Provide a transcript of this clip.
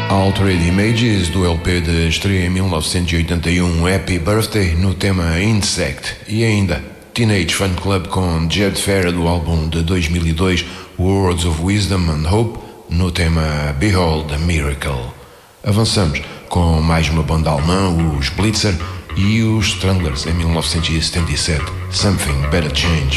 Altered Images, do LP de estreia em 1981, Happy Birthday, no tema Insect. E ainda Teenage Fan Club com Jed Farah, do álbum de 2002, Words of Wisdom and Hope, no tema Behold a Miracle. Avançamos com mais uma banda alemã, os Blitzer, e os Stranglers, em 1977, Something Better Change.